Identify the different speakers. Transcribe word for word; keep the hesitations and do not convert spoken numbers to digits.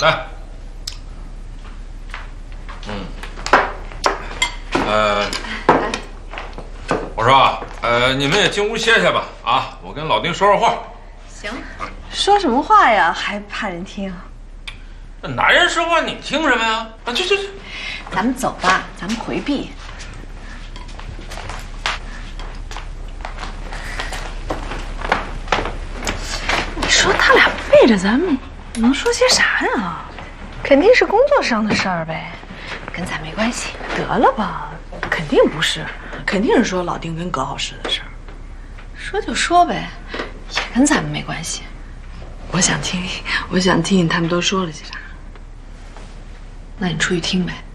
Speaker 1: 来，嗯，呃，我说啊，呃，你们也进屋歇歇吧。啊，我跟老丁说说话。
Speaker 2: 行，说什么话呀？还怕人听？
Speaker 1: 那男人说话你听什么呀？啊，去去去，
Speaker 2: 咱们走吧，咱们回避。你说他俩背着咱们，能说些啥呀？肯定是工作上的事儿呗，跟咱没关系。得了吧，肯定不是，肯定是说老丁跟葛老师的事儿。说就说呗，也跟咱们没关系。我想听，我想听听他们都说了些啥。那你出去听呗。